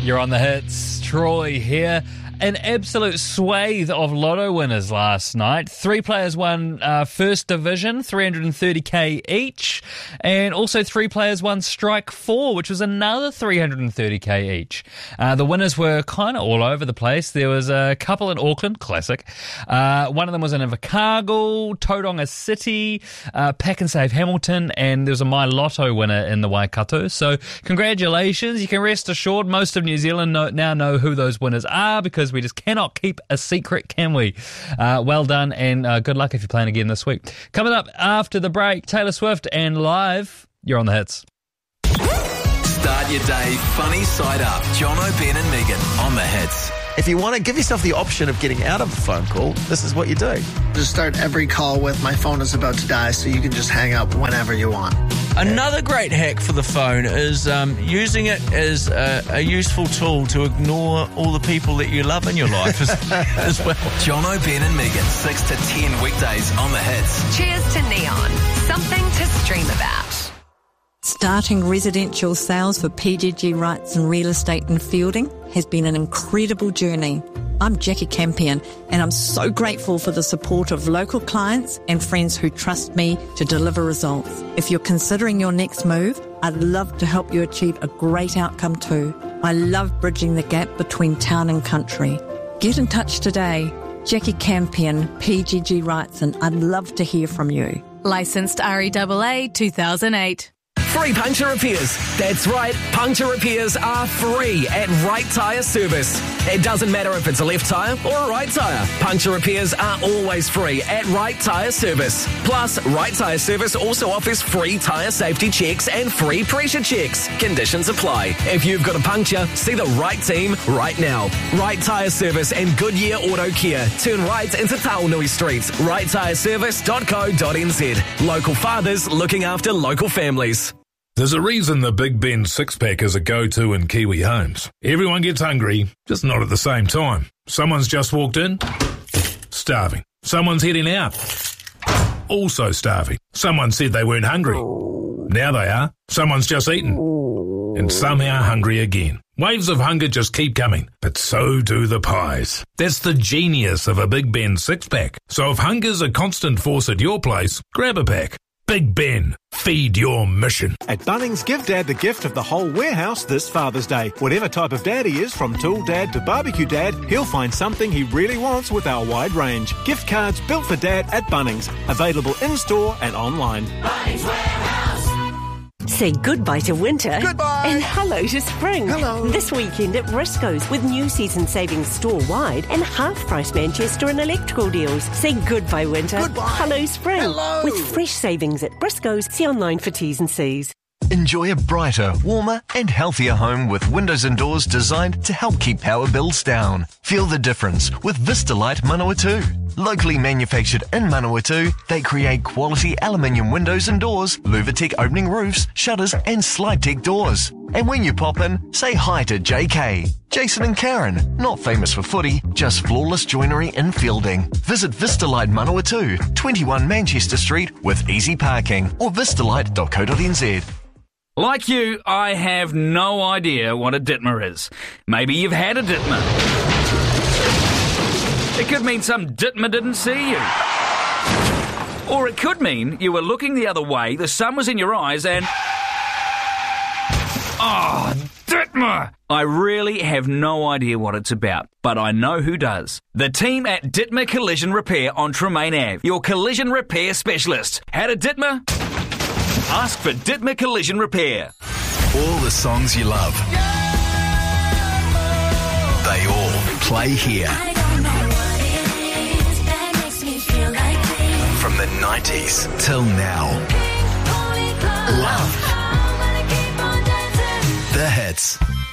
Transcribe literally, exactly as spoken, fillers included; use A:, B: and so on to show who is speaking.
A: You're on the hits. Troy here. An absolute swathe of lotto winners last night. Three players won uh, First Division, three hundred thirty k each. And also three players won Strike four, which was another three hundred thirty k each. Uh, the winners were kind of all over the place. There was a couple in Auckland, classic. Uh, one of them was in Invercargill, Tauranga City, uh, Pack and Save Hamilton, and there was a My Lotto winner in the Waikato. So congratulations. You can rest assured most of New Zealand know, now know who those winners are, because we just cannot keep a secret, can we? Uh, well done, and uh, good luck if you're playing again this week. Coming up after the break, Taylor Swift and Live. You're on the hits.
B: Start your day funny side up. Jono, Ben and Megan on the hits.
C: If you want to give yourself the option of getting out of a phone call, this is what you do.
D: Just start every call with "my phone is about to die," so you can just hang up whenever you want.
E: Another great hack for the phone is um, using it as a, a useful tool to ignore all the people that you love in your life as, as well.
B: Jono, Ben and Megan, six to ten weekdays on the hits.
F: Cheers to Neon. Something to stream about.
G: Starting residential sales for P G G Wrights and Real Estate in Fielding has been an incredible journey. I'm Jackie Campion, and I'm so grateful for the support of local clients and friends who trust me to deliver results. If you're considering your next move, I'd love to help you achieve a great outcome too. I love bridging the gap between town and country. Get in touch today. Jackie Campion, P G G Wrights, and I'd love to hear from you.
H: Licensed R E A A two thousand eight.
I: Free puncture repairs. That's right, puncture repairs are free at Right Tyre Service. It doesn't matter if it's a left tyre or a right tyre. Puncture repairs are always free at Right Tyre Service. Plus, Right Tyre Service also offers free tyre safety checks and free pressure checks. Conditions apply. If you've got a puncture, see the right team right now. Right Tyre Service and Goodyear Auto Care. Turn right into Taonui Street. right tyre service dot co dot n z. Local fathers looking after local families.
J: There's a reason the Big Ben six-pack is a go-to in Kiwi homes. Everyone gets hungry, just not at the same time. Someone's just walked in, starving. Someone's heading out, also starving. Someone said they weren't hungry. Now they are. Someone's just eaten, and somehow hungry again. Waves of hunger just keep coming, but so do the pies. That's the genius of a Big Ben six-pack. So if hunger's a constant force at your place, grab a pack. Big Ben, feed your mission.
K: At Bunnings, give Dad the gift of the whole warehouse this Father's Day. Whatever type of dad he is, from tool dad to barbecue dad, he'll find something he really wants with our wide range. Gift cards built for Dad at Bunnings. Available in-store and online.
L: Bunnings Warehouse.
M: Say goodbye to winter.
L: Goodbye.
M: And hello to spring.
L: Hello.
M: This weekend at Briscoe's with new season savings store-wide and half-price Manchester and electrical deals. Say goodbye winter.
L: Goodbye.
M: Hello spring.
L: Hello.
M: With fresh savings at Briscoe's. See online for T's and C's.
N: Enjoy a brighter, warmer and healthier home with windows and doors designed to help keep power bills down. Feel the difference with Vistalite Manawatu. Locally manufactured in Manawatu, they create quality aluminium windows and doors, Luvatec opening roofs, shutters and Slide Tech doors. And when you pop in, say hi to J K. Jason and Karen, not famous for footy, just flawless joinery in Fielding. Visit Vistalite Manawatu, twenty-one Manchester Street with easy parking, or vistalite dot co dot n z.
O: Like you, I have no idea what a Ditmer is. Maybe you've had a Ditmer. It could mean some Ditmer didn't see you. Or it could mean you were looking the other way, the sun was in your eyes and... Oh, Ditmer! I really have no idea what it's about, but I know who does. The team at Ditmer Collision Repair on Tremaine Avenue, your collision repair specialist. Had a Ditmer? Ask for Ditmer Collision Repair.
B: All the songs you love. They all play here. From the nineties till now. Love. The hits.